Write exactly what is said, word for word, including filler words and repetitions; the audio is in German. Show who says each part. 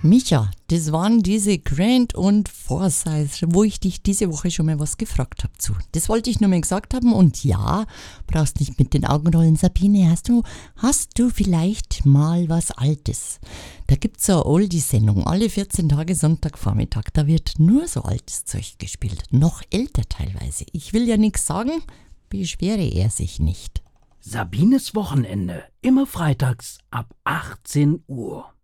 Speaker 1: Micha, das waren diese Grant und Forsyth, wo ich dich diese Woche schon mal was gefragt habe zu. Das wollte ich nur mal gesagt haben und ja, brauchst nicht mit den Augen rollen, Sabine, hast du, hast du vielleicht mal was Altes? Da gibt's so eine Oldie-Sendung, alle vierzehn Tage Sonntagvormittag, da wird nur so altes Zeug gespielt, noch älter teilweise. Ich will ja nichts sagen, beschwere er sich nicht.
Speaker 2: Sabines Wochenende, immer freitags ab achtzehn Uhr.